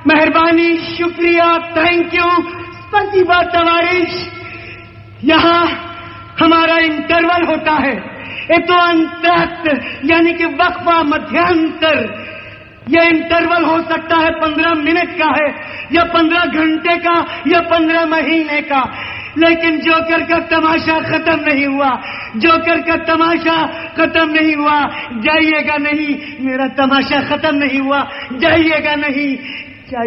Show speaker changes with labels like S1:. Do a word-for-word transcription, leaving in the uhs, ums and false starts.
S1: मेहरबानी, शुक्रिया, thank you, स्पसीबा तवारिश। यहाँ हमारा इंटरवल होता है, ये तो अंतरक्त यानी कि वक्फा, मध्यांतर। यह इंटरवल हो सकता है पंद्रह मिनट का है, या पंद्रह घंटे का, या पंद्रह महीने का, लेकिन जोकर का तमाशा खत्म नहीं हुआ। जोकर का तमाशा खत्म नहीं हुआ। जाइएगा नहीं, मेरा तमाशा खत्म नहीं हुआ। जाइएगा नहीं,